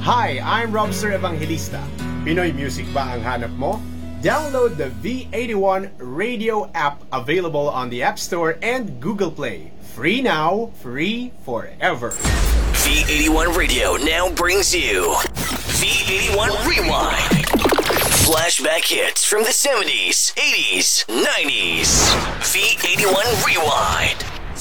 Hi, I'm Robster Evangelista. Pinoy music ba ang hanap mo? Download the V81 radio app available on the App Store and Google Play. Free now, free forever. V81 Radio now brings you V81 Rewind. Flashback hits from the 70s, 80s, 90s. V81 Rewind.